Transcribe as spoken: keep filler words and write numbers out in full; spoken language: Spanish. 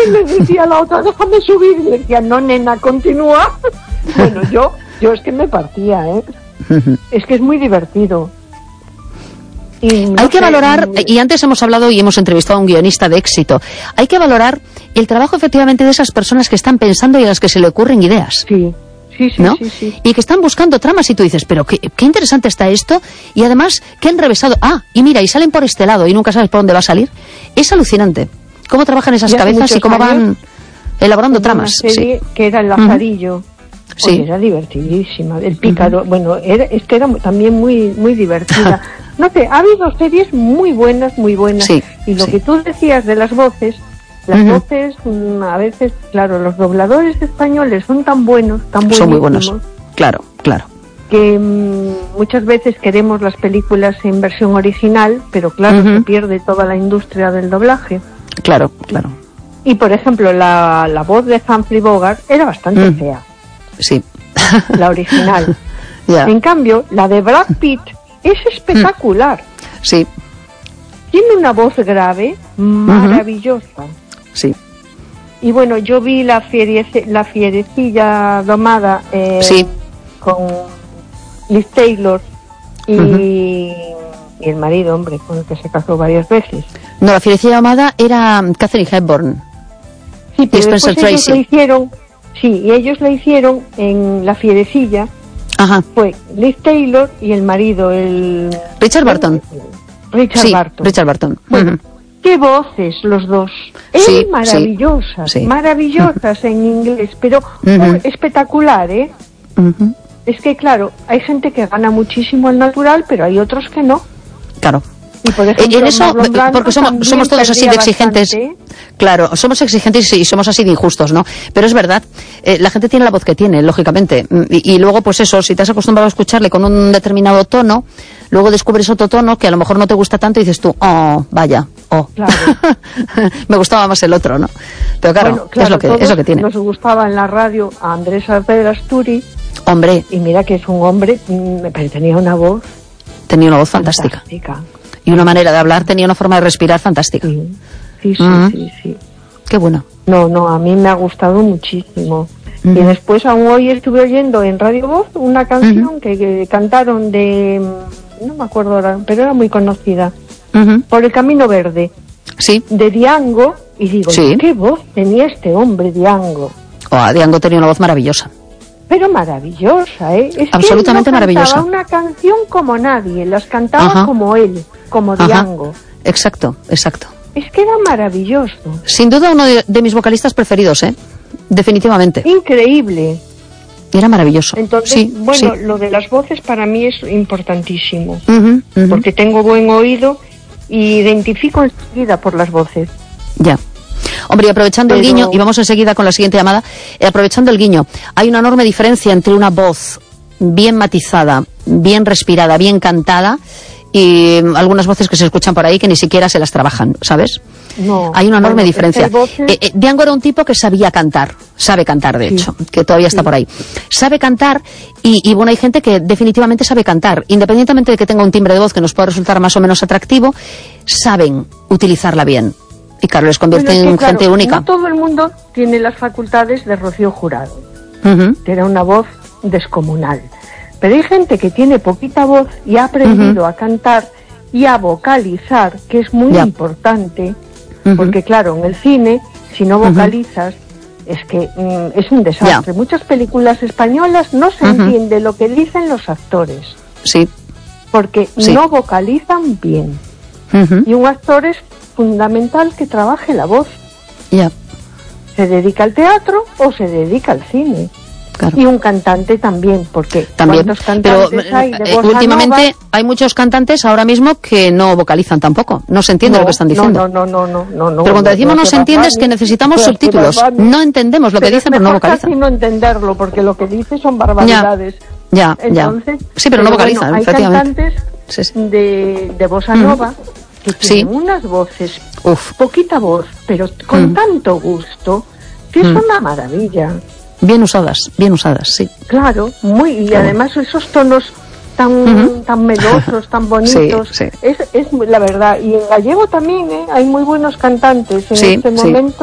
le decía a la otra, déjame subir, y le decía, no, nena, continúa. Bueno, yo, yo es que me partía, ¿eh? Es que es muy divertido. Y no hay que sé, valorar, y antes hemos hablado y hemos entrevistado a un guionista de éxito, hay que valorar el trabajo efectivamente de esas personas que están pensando y a las que se le ocurren ideas. Sí, sí, sí, ¿no? sí, sí. Y que están buscando tramas y tú dices, pero qué, qué interesante está esto, y además, qué enrevesado. Ah, y mira, y salen por este lado y nunca sabes por dónde va a salir. Es alucinante cómo trabajan esas cabezas y cómo van elaborando tramas. Una serie Sí. que era El Lazarillo. Uh-huh. Sí. Era divertidísima, El Pícaro, uh-huh. Bueno, era, es que era también muy muy divertida. No sé, ha habido series muy buenas, muy buenas. Sí, y lo sí. que tú decías de las voces, las uh-huh. voces, a veces, claro, los dobladores españoles son tan buenos, tan buenos. Son muy buenos, claro, claro. Que um, muchas veces queremos las películas en versión original, pero claro, uh-huh. se pierde toda la industria del doblaje. Claro, claro. Y por ejemplo, la, la voz de Humphrey Bogart era bastante uh-huh. fea. Sí. La original. Yeah. En cambio, la de Brad Pitt es espectacular. Sí. Tiene una voz grave maravillosa. Uh-huh. Sí. Y bueno, yo vi la, fierice, la fierecilla domada eh, sí. con Liz Taylor y, uh-huh. y el marido, hombre, con el que se casó varias veces. No, la fierecilla domada era Katharine Hepburn. Sí, pero y Spencer después ellos Tracy. la hicieron... Sí, y ellos la hicieron en La Fierecilla. Ajá. Fue Liz Taylor y el marido, el... Richard Barton. Richard sí, Barton. Richard Barton. Bueno, uh-huh. qué voces los dos. Sí, Eran maravillosas, sí, sí. maravillosas en inglés, pero uh-huh. espectacular, ¿eh? Uh-huh. Es que, claro, hay gente que gana muchísimo al natural, pero hay otros que no. Claro. Y por ejemplo, en eso, porque somos, somos todos así de exigentes. Bastante. Claro, somos exigentes y somos así de injustos, ¿no? Pero es verdad, eh, la gente tiene la voz que tiene, lógicamente. Y, y luego, pues eso, si te has acostumbrado a escucharle con un determinado tono, luego descubres otro tono que a lo mejor no te gusta tanto y dices tú, oh, vaya, oh. Claro. Me gustaba más el otro, ¿no? Pero claro, bueno, claro es, lo que, es lo que tiene. Nos gustaba en la radio a Andrés Arpedasturi. Hombre. Y mira que es un hombre, me tenía una voz. Tenía una voz fantástica. fantástica. Y una manera de hablar, tenía una forma de respirar fantástica. Sí, sí, sí, uh-huh. sí, sí. Qué bueno. No, no, a mí me ha gustado muchísimo. Uh-huh. Y después, aún hoy estuve oyendo en Radio Voz una canción uh-huh. que, que cantaron de... No me acuerdo ahora, pero era muy conocida. Uh-huh. Por el Camino Verde. Sí. De Diango. Y digo, sí. ¿qué voz tenía este hombre, Diango? Oh, Diango tenía una voz maravillosa. Pero maravillosa, ¿eh? Es absolutamente que él no maravillosa. Cantaba una canción como nadie, las cantaba Ajá. como él, como Ajá. Diango. Exacto, exacto. Es que era maravilloso. Sin duda uno de, de mis vocalistas preferidos, ¿eh? Definitivamente. Increíble. Era maravilloso. Entonces, sí, bueno, sí. lo de las voces para mí es importantísimo. Uh-huh, uh-huh. Porque tengo buen oído y identifico enseguida por las voces. Ya. Hombre, y aprovechando Pero... el guiño, y vamos enseguida con la siguiente llamada, eh, aprovechando el guiño, hay una enorme diferencia entre una voz bien matizada, bien respirada, bien cantada, y algunas voces que se escuchan por ahí que ni siquiera se las trabajan, ¿sabes? No. Hay una enorme bueno, diferencia. Voces... Eh, eh, Diango era un tipo que sabía cantar, sabe cantar de sí. hecho, que todavía está sí. por ahí. Sabe cantar y, y bueno, hay gente que definitivamente sabe cantar, independientemente de que tenga un timbre de voz que nos pueda resultar más o menos atractivo, saben utilizarla bien. Y claro, les convierte bueno, es que, en claro, gente única. No todo el mundo tiene las facultades de Rocío Jurado, uh-huh. que era una voz descomunal. Pero hay gente que tiene poquita voz y ha aprendido uh-huh. a cantar y a vocalizar, que es muy yeah. importante, uh-huh. porque claro, en el cine, si no vocalizas, uh-huh. es que mm, es un desastre. Yeah. Muchas películas españolas no se uh-huh. entiende lo que dicen los actores. Sí. Porque sí. no vocalizan bien. Uh-huh. Y un actor es fundamental que trabaje la voz. Ya. Yeah. Se dedica al teatro o se dedica al cine. Claro. Y un cantante también, porque también. ¿cuántos cantantes Pero hay de eh, bossa últimamente nova? Hay muchos cantantes ahora mismo que no vocalizan tampoco, no se entiende no, lo que están diciendo. No, no, no, no, no, no. Pero cuando no, decimos no, no se entiende es que necesitamos no, subtítulos. No entendemos lo que pero dicen, pero no vocalizan. Casi no entenderlo, porque lo que dice son barbaridades. Ya, ya. Entonces, ya. Sí, pero no vocalizan, bueno, hay efectivamente. cantantes sí, sí. de, de bossa nova mm. que tienen sí. unas voces, Uf. poquita voz, pero con mm. tanto gusto, que es mm. una maravilla. Bien usadas, bien usadas, sí. Claro, muy, y claro. además esos tonos tan uh-huh. tan melosos, tan bonitos, sí, sí. Es, es la verdad. Y en gallego también, ¿eh? Hay muy buenos cantantes en sí, este sí. momento.